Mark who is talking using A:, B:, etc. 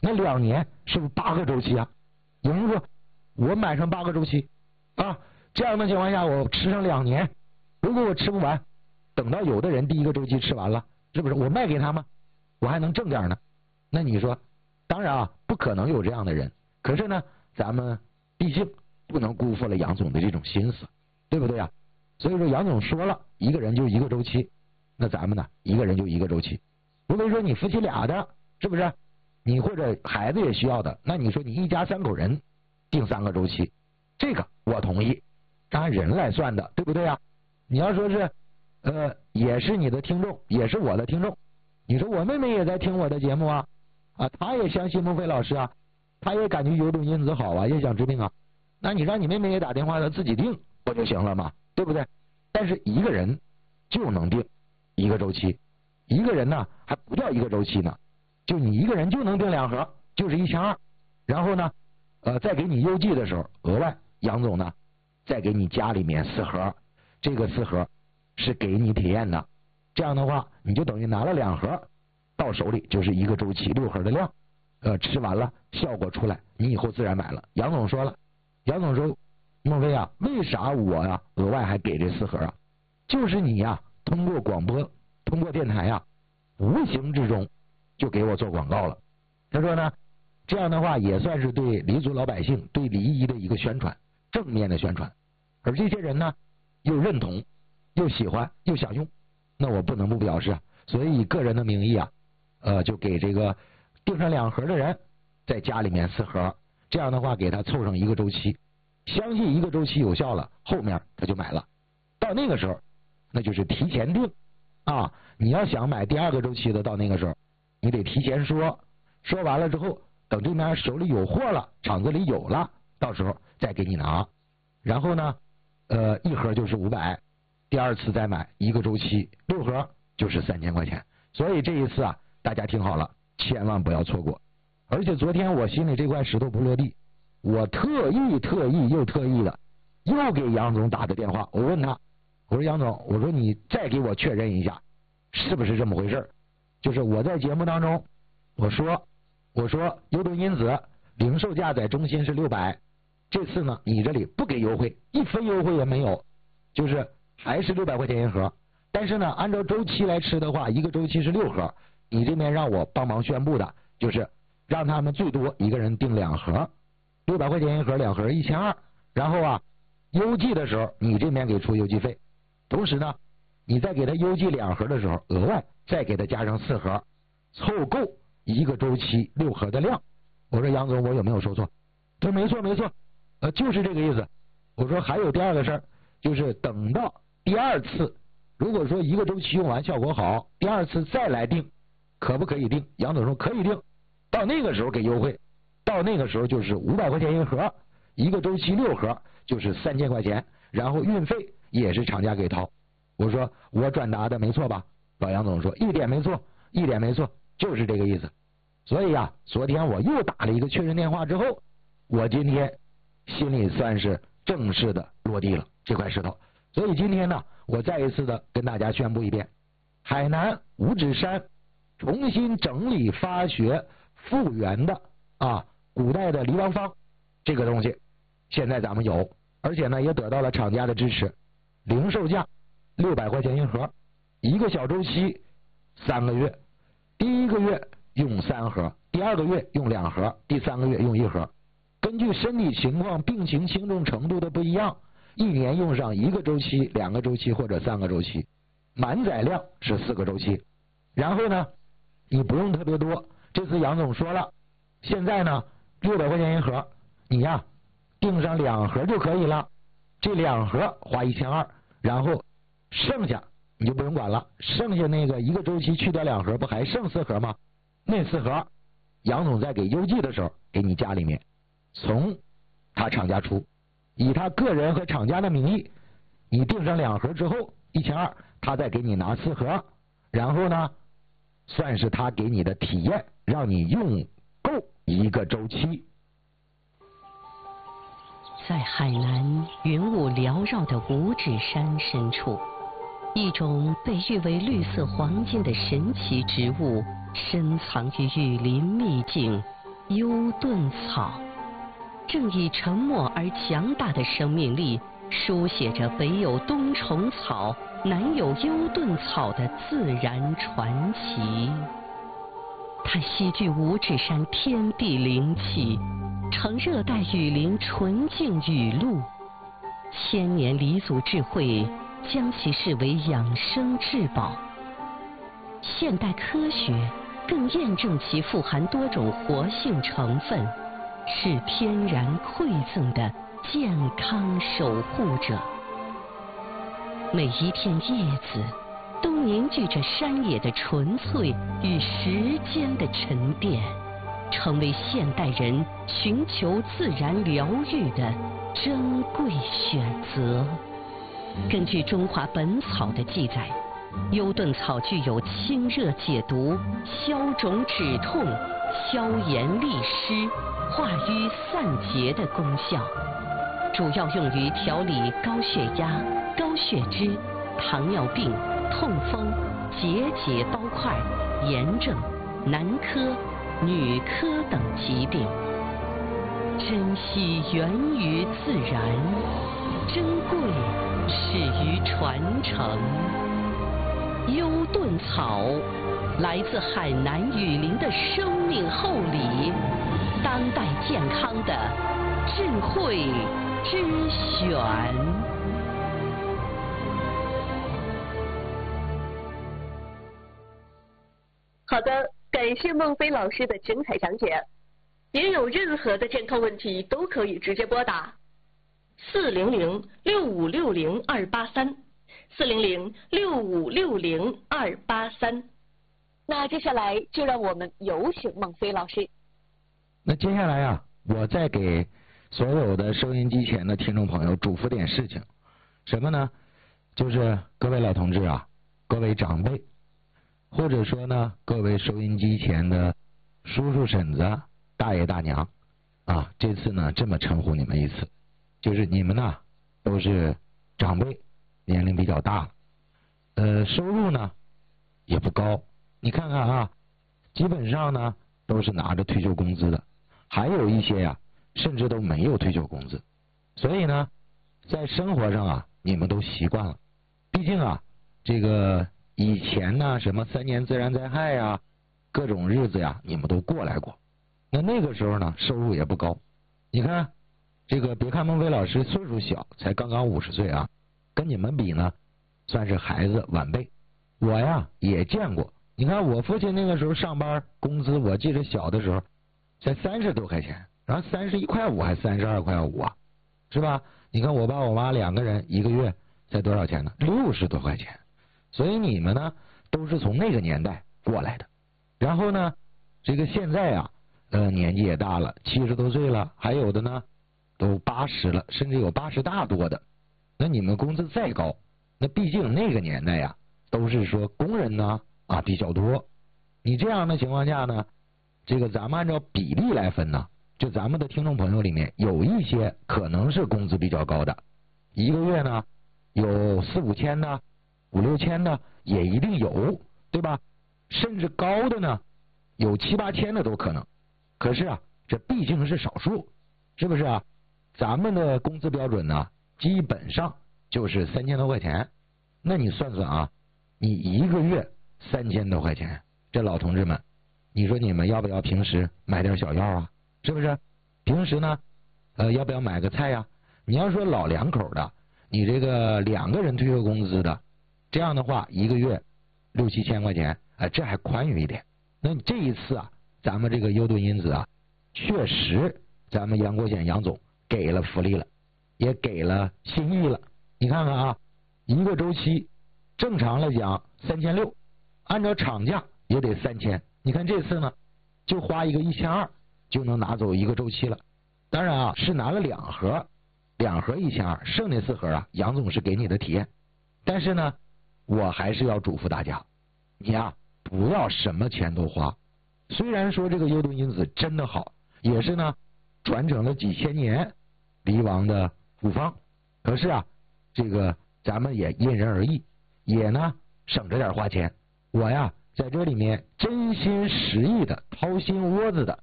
A: 那2年是不是8个周期啊？有人说我买上8个周期啊，这样的情况下我吃上2年，如果我吃不完，等到有的人第1个周期吃完了，是不是我卖给他吗？我还能挣点呢？那你说，当然啊，不可能有这样的人。可是呢，咱们毕竟不能辜负了杨总的这种心思，对不对啊？所以说杨总说了，一个人就1个周期，那咱们呢，一个人就1个周期。如果说你夫妻俩的，是不是？你或者孩子也需要的，那你说你一家3口人定3个周期，这个我同意，按人来算的，对不对啊？你要说是也是你的听众，也是我的听众，你说我妹妹也在听我的节目啊，她也相信孟非老师啊，她也感觉有种因子好啊，也想治病啊，那你让你妹妹也打电话她自己定不就行了嘛，对不对？但是一个人就能定1个周期，一个人呢还不叫1个周期呢，就你一个人就能定2盒，就是1200，然后呢再给你邮寄的时候，额外杨总呢再给你家里面4盒，这个4盒是给你体验的，这样的话你就等于拿了2盒到手里，就是1个周期6盒的量，吃完了效果出来，你以后自然买了。杨总说了，杨总说孟非啊，为啥我啊额外还给这4盒啊？就是你呀通过广播通过电台啊无形之中就给我做广告了。他说呢，这样的话也算是对黎族老百姓对黎医的一个宣传，正面的宣传，而这些人呢又认同又喜欢又想用，那我不能不表示啊，所以以个人的名义啊就给这个订上2盒的人在家里面4盒，这样的话给他凑上1个周期，相信1个周期有效了，后面他就买了。到那个时候那就是提前订啊，你要想买第2个周期的，到那个时候你得提前说完了之后，等这边手里有货了，厂子里有了，到时候再给你拿，然后呢1盒就是500，第2次再买1个周期6盒就是3000块钱。所以这一次啊，大家听好了，千万不要错过。而且昨天我心里这块石头不落地，我特意的又给杨总打的电话，我问他，我说杨总，我说你再给我确认一下是不是这么回事。就是我在节目当中我说优盾因子零售价在中心是600，这次呢你这里不给优惠，1分优惠也没有，就是还是600块钱1盒。但是呢按照周期来吃的话，1个周期是6盒，你这边让我帮忙宣布的就是让他们最多一个人订2盒，600块钱1盒，2盒1200，然后啊邮寄的时候你这边给出邮寄费，同时呢你再给他邮寄2盒的时候，额外再给他加上4盒，凑够1个周期6盒的量。我说杨总，我有没有说错？他说没错，就是这个意思。我说还有第2个事儿，就是等到第2次，如果说1个周期用完效果好，第2次再来订，可不可以订？杨总说可以订，到那个时候给优惠，到那个时候就是500块钱1盒，1个周期6盒就是3000块钱，然后运费也是厂家给掏。我说我转达的没错吧？老杨总说一点没错，就是这个意思。所以啊，昨天我又打了一个确认电话之后，我今天心里算是正式的落地了这块石头。所以今天呢，我再一次的跟大家宣布一遍，海南五指山重新整理发掘复原的古代的黎王方这个东西，现在咱们有，而且呢也得到了厂家的支持，零售价600块钱1盒，1个小周期3个月，第1个月用3盒，第2个月用2盒，第3个月用1盒，根据身体情况病情轻重程度的不一样，1年用上1个周期2个周期或者3个周期，满载量是4个周期。然后呢你不用特别多，这次杨总说了，现在呢600块钱1盒，你呀订上2盒就可以了，这2盒花1200，然后剩下你就不用管了，剩下那个1个周期去掉2盒不还剩4盒吗？那4盒杨总在给邮寄的时候给你家里面从他厂家出，以他个人和厂家的名义，你订上2盒之后1200，他再给你拿4盒，然后呢算是他给你的体验，让你用够1个周期。
B: 在海南云雾缭绕的五指山深处，一种被誉为绿色黄金的神奇植物深藏于雨林秘境， 幽顿草，正以沉默而强大的生命力，书写着北有冬虫草，南有幽顿草的自然传奇。它吸聚五指山天地灵气，承热带雨林纯净雨露，千年黎祖智慧将其视为养生至宝。现代科学更验证其富含多种活性成分，是天然馈赠的健康守护者。每一片叶子都凝聚着山野的纯粹与时间的沉淀，成为现代人寻求自然疗愈的珍贵选择。根据《中华本草》的记载，幽顿草具有清热解毒、消肿止痛、消炎利湿、化瘀散结的功效，主要用于调理高血压、高血脂、糖尿病、痛风、结节包块、炎症、男科、女科等疾病。珍惜源于自然，珍贵始于传承。幽顿草来自海南雨林的生命厚礼，当代健康的智慧之选。
C: 好的，感谢孟非老师的精彩讲解。您有任何的健康问题都可以直接拨打400-6560-283，400-6560-283。那接下来就让我们有请孟非老师。
A: 那接下来啊，我再给所有的收音机前的听众朋友嘱咐点事情，什么呢？就是各位老同志啊，各位长辈，或者说呢，各位收音机前的叔叔婶子、大爷大娘啊，这次呢这么称呼你们一次，就是你们呢都是长辈，年龄比较大了，收入呢也不高，你看看啊，基本上呢都是拿着退休工资的，还有一些呀甚至都没有退休工资，所以呢在生活上啊你们都习惯了，毕竟啊这个以前呢什么3年自然灾害呀，各种日子呀你们都过来过，那个时候呢收入也不高，你看这个别看孟非老师岁数小，才刚刚50岁啊，跟你们比呢算是孩子晚辈。我呀也见过，你看我父亲那个时候上班工资，我记得小的时候才30多块钱，然后31块5还32块5啊，是吧？你看我爸我妈2个人一个月才多少钱呢？60多块钱。所以你们呢都是从那个年代过来的，然后呢这个现在啊年纪也大了，70多岁了，还有的呢都80了，甚至有80大多的。那你们工资再高，那毕竟那个年代呀都是说工人呢啊比较多，你这样的情况下呢，这个咱们按照比例来分呢，就咱们的听众朋友里面有一些可能是工资比较高的，一个月呢有4、5千的，5、6千的也一定有，对吧？甚至高的呢有7、8千的都可能。可是啊这毕竟是少数，是不是啊？咱们的工资标准呢基本上就是3000多块钱，那你算算啊，你一个月3000多块钱，这老同志们，你说你们要不要平时买点小药啊？是不是？平时呢要不要买个菜呀？你要说老两口的，你这个2个人退休工资的，这样的话一个月6、7千块钱，这还宽裕一点。那这一次啊咱们这个幽顿因子啊，确实咱们杨国显杨总给了福利了，也给了心意了。你看看啊，一个周期正常来讲3600，按照厂价也得3000，你看这次呢就花一个1200就能拿走一个周期了。当然啊是拿了2盒，2盒1200，剩那4盒啊杨总是给你的体验。但是呢我还是要嘱咐大家，你呀不要什么钱都花。虽然说这个幽顿因子真的好，也是呢传承了几千年黎王的古方，可是啊这个咱们也因人而异，也呢省着点花钱。我呀在这里面真心实意的掏心窝子的